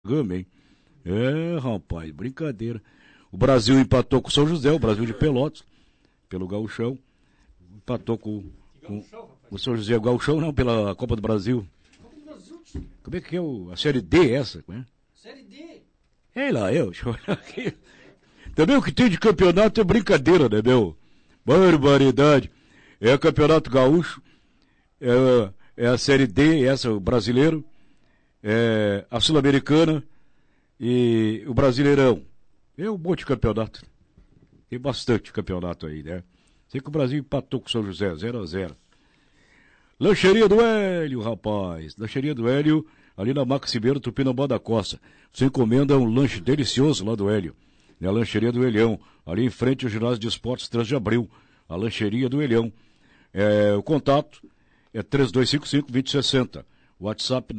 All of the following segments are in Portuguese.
chegamos, hein? Rapaz, brincadeira. O Brasil empatou com o São José, o Brasil de Pelotas, pelo Gauchão. Empatou com o São José, o Gauchão não, pela Copa do Brasil. Copa do Brasil? Como é que é a Série D essa? Série D? Deixa eu olhar aqui. Também o que tem de campeonato é brincadeira, né, meu? Barbaridade. É o Campeonato Gaúcho, é a Série D, essa, o Brasileiro, é a Sul-Americana e o Brasileirão. É um monte de campeonato. Tem bastante campeonato aí, né? Sei que o Brasil empatou com o São José, 0-0. Lancheria do Hélio, rapaz. Lancheria do Hélio, ali na Maximeiro, Tupinambá da Costa. Você encomenda um lanche delicioso lá do Hélio. É a Lancheria do Elhão, ali em frente ao Ginásio de Esportes 3 de Abril. A Lancheria do Elhão. O contato é 3255-2060. WhatsApp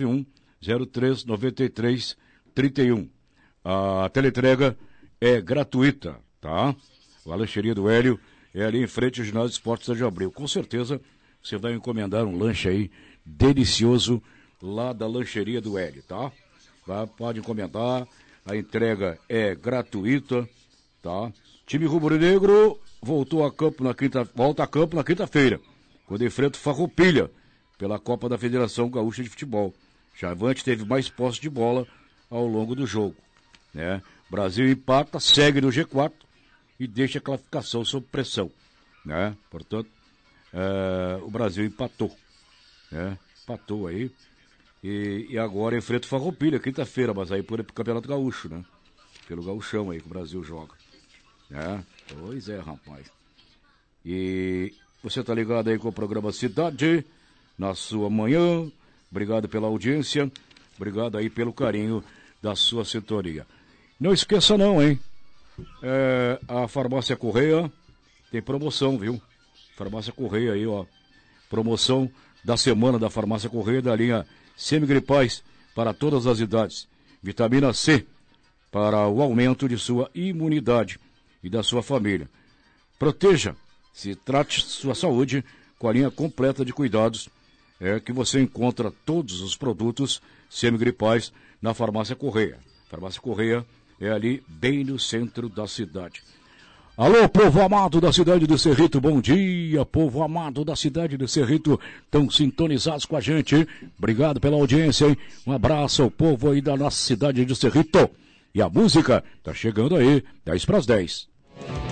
991-0393-31. A teleentrega é gratuita, tá? A Lancheria do Hélio é ali em frente ao Ginásio de Esportes 3 de Abril. Com certeza você vai encomendar um lanche aí delicioso lá da Lancheria do Hélio, tá? Pode encomendar, a entrega é gratuita, tá? Time rubro-negro volta a campo na quinta-feira, quando enfrenta o Farroupilha pela Copa da Federação Gaúcha de Futebol. Chavante teve mais posse de bola ao longo do jogo, né? Brasil empata, segue no G4 e deixa a classificação sob pressão, né? Portanto, o Brasil empatou, né? Empatou aí e agora enfrenta o Farroupilha quinta-feira, mas aí por Campeonato Gaúcho, né? Pelo Gaúchão aí que o Brasil joga, né? Pois é, rapaz. E você tá ligado aí com o programa Cidade, na sua manhã. Obrigado pela audiência, obrigado aí pelo carinho da sua sintonia. Não esqueça não, hein? A Farmácia Correia tem promoção, viu? Farmácia Correia aí, ó. Promoção da semana da Farmácia Correia, da linha Semigripais para todas as idades. Vitamina C para o aumento de sua imunidade e da sua família. Trate sua saúde com a linha completa de cuidados que você encontra todos os produtos semigripais na Farmácia Correia. Farmácia Correia é ali bem no centro da cidade. Alô, povo amado da cidade de Cerrito, bom dia, povo amado da cidade de Cerrito, estão sintonizados com a gente, hein? Obrigado pela audiência, hein? Um abraço ao povo aí da nossa cidade de Cerrito. E a música tá chegando aí, 10 para as 10.